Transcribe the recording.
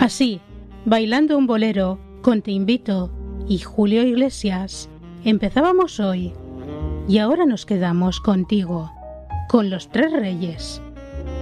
Así, bailando un bolero con Te Invito y Julio Iglesias, empezábamos hoy y ahora nos quedamos contigo, con Los Tres Reyes.